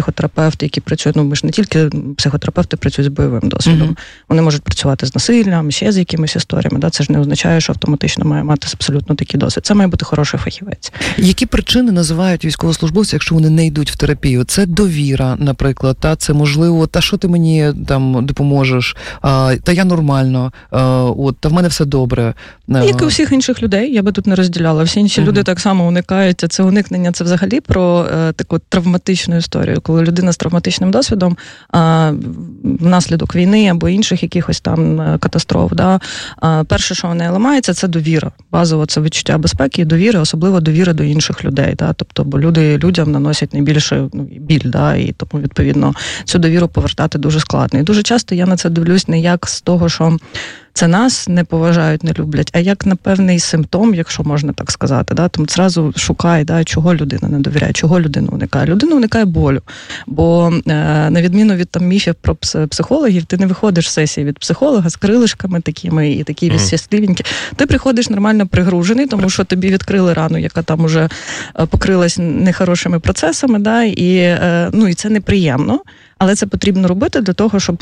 психотерапевти, які працюють, ми ж не тільки психотерапевти працюють з бойовим досвідом. Вони можуть працювати з насиллям, ще з якимись історіями. Да? Це ж не означає, що автоматично має мати абсолютно такий досвід. Це має бути хороший фахівець. Які причини називають військовослужбовці, якщо вони не йдуть в терапію? Це довіра, наприклад, та це можливо, та що ти мені там допоможеш, та я нормально, та в мене все добре. Як і у всіх інших людей, я би тут не розділяла. Всі інші люди так само уникають, а це уникнення, це взагалі про таку травматичну історію, коли людина з травматичним досвідом внаслідок війни або інших якихось там катастроф, да, перше, що в неї ламається, це довіра. Базово це відчуття безпеки і довіри, особливо довіра до інших людей, да, тобто, бо людям наносять найбільше біль, да, і тому, відповідно, цю довіру повертати дуже складно. І дуже часто я на це дивлюсь не як з того, що це нас не поважають, не люблять, а як на певний симптом, якщо можна так сказати. Да? Тому зразу шукай, да, чого людина не довіряє, чого людина уникає. Людина уникає болю. Бо на відміну від там міфів про психологів, ти не виходиш з сесії від психолога з крилишками такими і такі щасливенькі. Ти приходиш нормально пригружений, тому що тобі відкрили рану, яка там уже покрилась нехорошими процесами, да? І це неприємно. Але це потрібно робити для того, щоб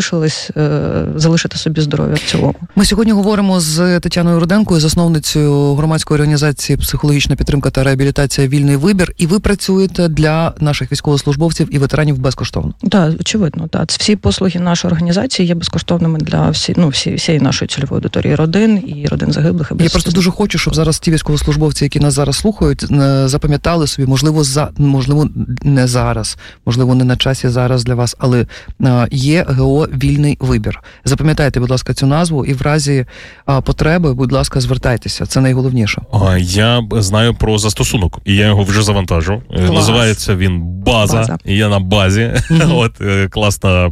залишити собі здоров'я в цілому. Ми сьогодні говоримо з Тетяною Руденкою, засновницею громадської організації «Психологічна підтримка та реабілітація. Вільний вибір». І ви працюєте для наших військовослужбовців і ветеранів безкоштовно. Так, очевидно. Так. Всі послуги нашої організації є безкоштовними для всієї нашої цільової аудиторії родин і родин загиблих. Я просто дуже хочу, щоб зараз ті військовослужбовці, які нас зараз слухають, запам'ятали собі, можливо, не зараз, можливо, не на часі зараз для вас, але є ГО «Вільний вибір». Запам'ятайте, будь ласка, цю назву і в разі потреби, будь ласка, звертайтеся. Це найголовніше. Я знаю про застосунок, і я його вже завантажу. Називається він «База». І я на базі. От, класна,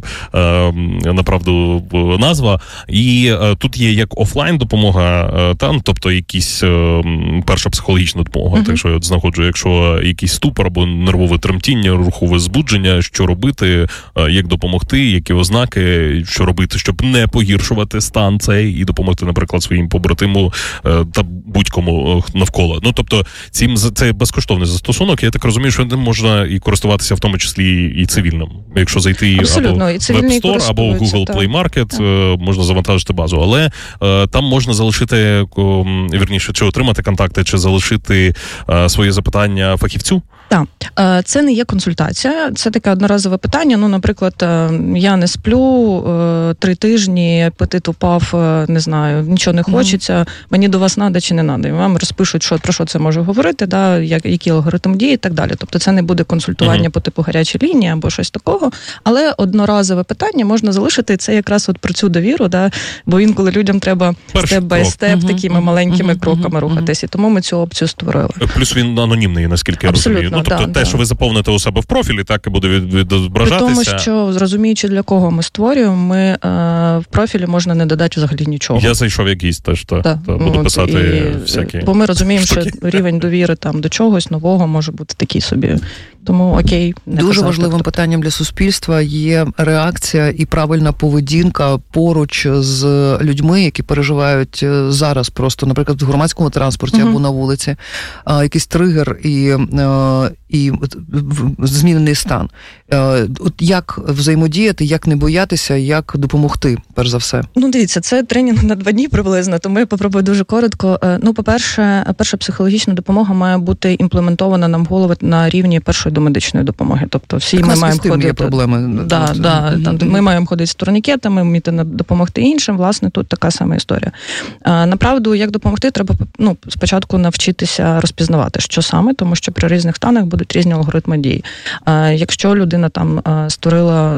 направду, назва. І тут є як офлайн допомога, тобто якісь перша психологічна допомога. Так що я знаходжу, якщо якийсь ступор або нервове тремтіння, рухове збудження, що робити, як допомогти, які ознаки, що робити, щоб не погіршувати стан цей і допомогти, наприклад, своїм побратиму та будь-кому навколо. Тобто, це безкоштовний застосунок, я так розумію, що ним можна і користуватися в тому числі і цивільним. Якщо зайти або в Web Store, або в Google Play Market, можна завантажити базу. Але там можна залишити, вірніше, чи отримати контакти, чи залишити свої запитання фахівцю? Так. Це не є консультація, це таке одноразове питання. Наприклад, я не сплю 3 тижні, апетит упав, не знаю, нічого не хочеться, мені до вас надо чи не надо. І вам розпишуть, про що це може говорити, да, який алгоритм дії і так далі. Тобто це не буде консультування по типу гарячої лінії або щось такого, але одноразове питання можна залишити, і це якраз от про цю довіру, да, бо інколи людям треба степ-бай-степ такими маленькими кроками рухатись, і тому ми цю опцію створили. Плюс він анонімний, наскільки я розумію. Тобто те, що ви заповните у себе в профілі, так і буде відображатися. При тому, що, зрозуміючи, для кого ми створюємо, ми в профілі можна не додати взагалі нічого. Я зайшов якийсь теж, буду писати всякі. Бо ми розуміємо, що рівень довіри там до чогось нового може бути такий собі. Тому окей. Дуже важливим питанням для суспільства є реакція і правильна поведінка поруч з людьми, які переживають зараз просто, наприклад, в громадському транспорті або на вулиці, якийсь тригер і змінений стан. От як взаємодіяти, як не боятися, як допомогти, перш за все? Дивіться, це тренінг на 2 дні приблизно, тому я попробую дуже коротко. По-перше, перша психологічна допомога має бути імплементована нам в голови на рівні першої домедичної допомоги. Тобто всі ми маємо ходити... є проблеми. Ми маємо ходити з турнікетами, вміти допомогти іншим. Власне, тут така сама історія. Направду, як допомогти, треба спочатку навчитися розпізнавати, що саме, тому що при різних станах будуть різні алгоритми дій. Якщо людина там створила,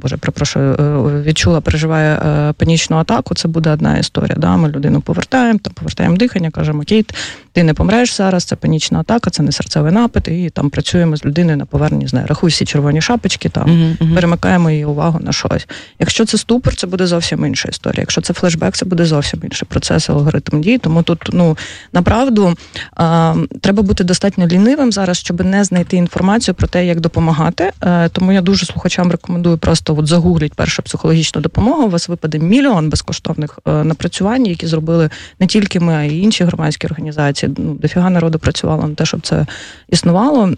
відчула, переживає панічну атаку, це буде одна історія. Да? Ми людину повертаємо дихання, кажемо, окей, ти не помреш зараз, це панічна атака, це не серцевий напад, і там працюємо з людиною на поверненні, рахуй всі червоні шапочки, перемикаємо її увагу на щось. Якщо це ступор, це буде зовсім інша історія. Якщо це флешбек, це буде зовсім інший процес, алгоритм дій. Тому тут, направду, треба бути достатньо лінивим зараз, щоб не знайти інформацію про те, як допомагати. Тому я дуже слухачам рекомендую просто загугліть першу психологічну допомогу. У вас випаде мільйон безкоштовних напрацювань, які зробили не тільки ми, а й інші громадські організації. Дофіга народу працювало на те, щоб це існувало.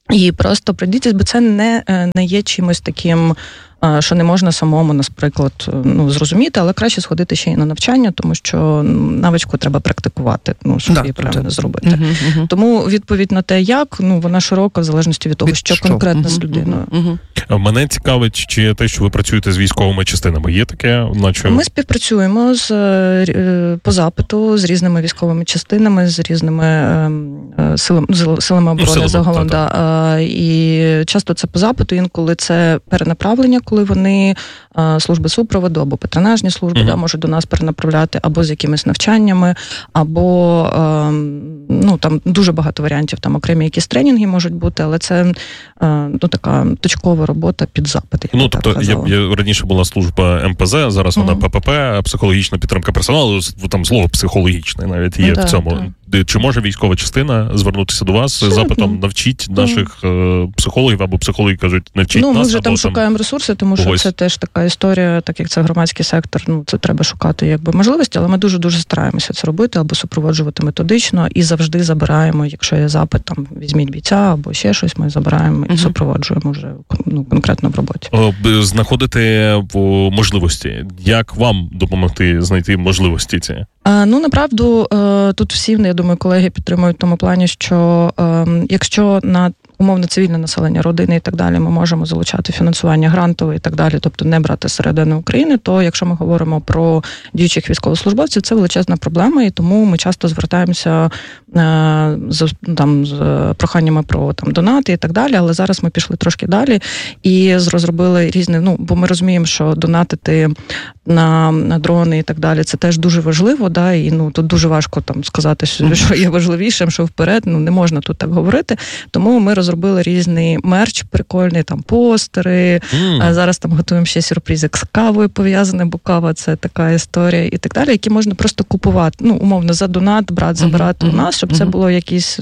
І просто пройдіть, бо це не є чимось таким, що не можна самому, наприклад, зрозуміти, але краще сходити ще й на навчання, тому що навичку треба практикувати, щоб її правильно зробити. Тому відповідь на те, як, вона широка, в залежності від того, що конкретно з людиною. Мене цікавить, чи те, що ви працюєте з військовими частинами, є таке? Ми співпрацюємо по запиту з різними військовими частинами, з різними силами оборони загалом. І часто це по запиту, інколи це перенаправлення, коли вони служби супроводу або патронажні служби можуть до нас перенаправляти, або з якимись навчаннями, або там дуже багато варіантів, там окремі якісь тренінги можуть бути, але це така точкова робота під запит. Тобто я раніше була служба МПЗ, зараз вона ППП, психологічна підтримка персоналу, там слово психологічне навіть є в цьому. Чи може військова частина звернутися до вас з запитом навчіть наших психологів, або психологи кажуть, навчіть нас? Ми вже там шукаємо ресурси, тому що це теж така історія, так як це громадський сектор, це треба шукати можливості, але ми дуже-дуже стараємося це робити, або супроводжувати методично, і завжди забираємо, якщо є запит, там, візьміть бійця, або ще щось, ми забираємо і супроводжуємо вже конкретно в роботі. Знаходити можливості. Як вам допомогти знайти можливості ці? Направду, тут всі, я думаю, колеги підтримують в тому плані, що якщо на умовно цивільне населення, родини і так далі, ми можемо залучати фінансування грантове і так далі, тобто не брати з середини України, то якщо ми говоримо про діючих військовослужбовців, це величезна проблема, і тому ми часто звертаємося з проханнями про донати і так далі, але зараз ми пішли трошки далі і розробили різні, бо ми розуміємо, що донатити на дрони і так далі, це теж дуже важливо, і тут дуже важко сказати, що є важливішим, що вперед, не можна тут так говорити, тому ми розробили різний мерч, прикольний, постери, зараз готуємо ще сюрпризик з кавою пов'язаний, бо кава це така історія і так далі, які можна просто купувати, умовно, за донат, забирати у нас, щоб це було якісь,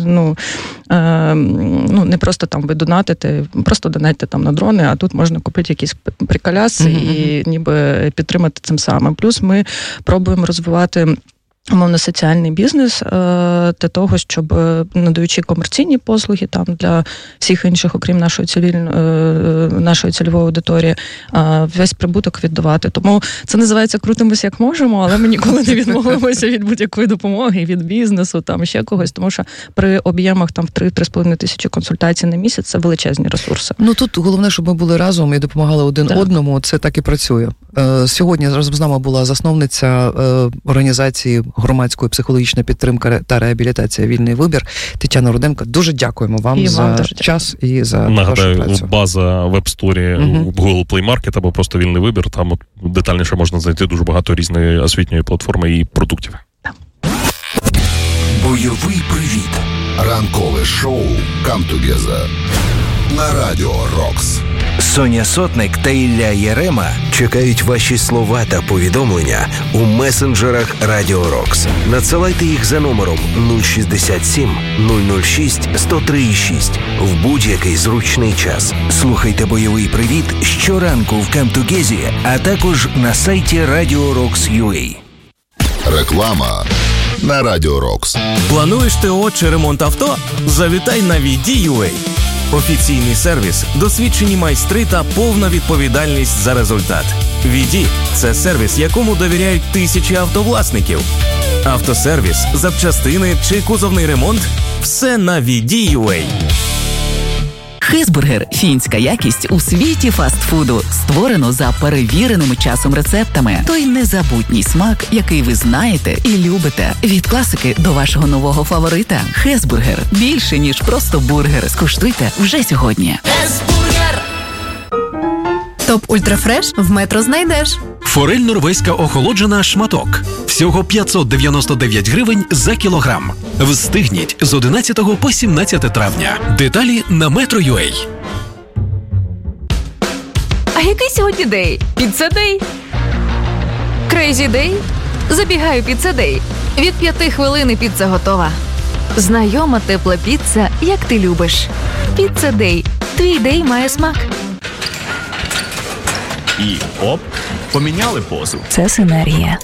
не просто ви донатите, просто донатьте на дрони, а тут можна купити якісь приколяси і ніби підтримати цим самим. Плюс ми пробуємо розвивати умовно соціальний бізнес для того, щоб надаючи комерційні послуги для всіх інших, окрім нашої цільової аудиторії, весь прибуток віддавати. Тому це називається «крутимось як можемо», але ми ніколи не відмовимося від будь-якої допомоги, від бізнесу, ще когось, тому що при об'ємах в 3-3,5 тисячі консультацій на місяць це величезні ресурси. Тут головне, щоб ми були разом і допомагали один одному, це так і працює. Сьогодні разом з нами була засновниця організації громадської психологічної підтримки та реабілітація «Вільний вибір» Тетяна Руденко. Дуже дякуємо вам за час і за вашу працю. Нагадаю, база в App-сторі, в Google Play Market або просто «Вільний вибір», там детальніше можна знайти дуже багато різної освітньої платформи і продуктів. Бойовий привіт. Ранкове шоу «Come Together» на Радіо Рокс. Соня Сотник та Ілля Єрема чекають ваші слова та повідомлення у месенджерах Радіо Рокс. Надсилайте їх за номером 067 006 1036 в будь-який зручний час. Слухайте бойовий привіт щоранку в Камтугезі, а також на сайті Radio Rocks.ua. Реклама на Радіо Рокс. Плануєш ТО чи ремонт авто? Завітай на VD.ua. Офіційний сервіс, досвідчені майстри та повна відповідальність за результат. VD – це сервіс, якому довіряють тисячі автовласників. Автосервіс, запчастини чи кузовний ремонт – все на VD.ua. Хезбургер – фінська якість у світі фастфуду. Створено за перевіреними часом рецептами. Той незабутній смак, який ви знаєте і любите. Від класики до вашого нового фаворита. Хезбургер – більше, ніж просто бургер. Скуштуйте вже сьогодні. Хезбургер! Топ Ультрафреш в Метро знайдеш. Форель норвезька охолоджена шматок. Всього 599 гривень за кілограм. Встигніть з 11 по 17 травня. Деталі на Metro.ua. А який сьогодні день? Піца-дей? Крейзі-дей? Забігаю піца-дей. Від 5 хвилин піца готова. Знайома тепла піца, як ти любиш. Піца-дей. Твій дей має смак. І оп, поміняли позу. Це синергія.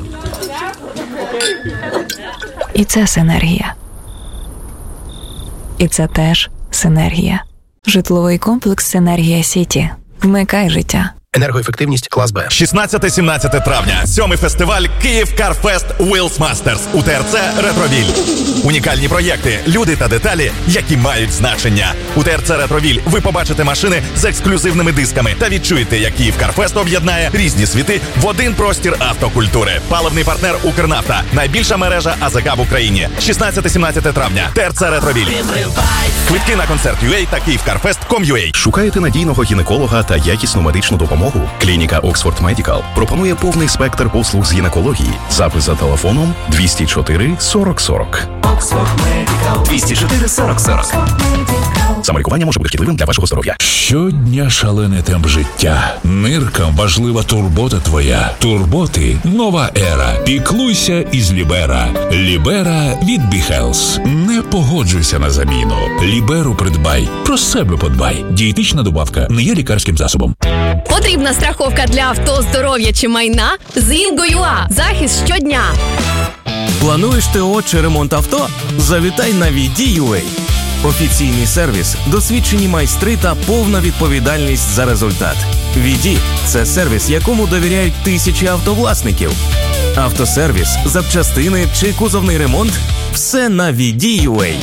І це синергія. І це теж синергія. Житловий комплекс «Синергія Сіті». Вмикай життя. Енергоефективність клас Б. 16-17 травня. 7-й фестиваль Київ Карфест Wheels Masters у ТРЦ Ретровіль. Унікальні проєкти, люди та деталі, які мають значення. У ТРЦ Ретровіль ви побачите машини з ексклюзивними дисками та відчуєте, як Київ Карфест об'єднає різні світи в один простір автокультури. Паливний партнер Укрнафта. Найбільша мережа АЗК в Україні. 16-17 травня. ТРЦ Ретровіль. Квитки на концерт UA та KievCarFest.com.ua. Шукаєте надійного гінеколога та якісну медичну допомогу? Клініка Oxford Medical пропонує повний спектр послуг з гінекології. Запис за телефоном 204 40 40. Oxford Medical 204 40 40. Самолікування може бути шкідливим для вашого здоров'я. Щодня шалений темп життя. Ниркам важлива турбота твоя. Турботи – нова ера. Піклуйся із Лібера. Лібера від BeHealth. Не погоджуйся на заміну. Ліберу придбай. Про себе подбай. Дієтична добавка не є лікарським засобом. Потрібна страховка для авто, здоров'я чи майна? З Інго.ua. Захист щодня. Плануєш ТО чи ремонт авто? Завітай на VD.ua. Офіційний сервіс, досвідчені майстри та повна відповідальність за результат. VD – це сервіс, якому довіряють тисячі автовласників. Автосервіс, запчастини чи кузовний ремонт – все на VD.ua.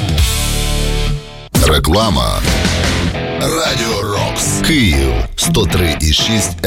Реклама. Радіо Рокс. Київ 103,6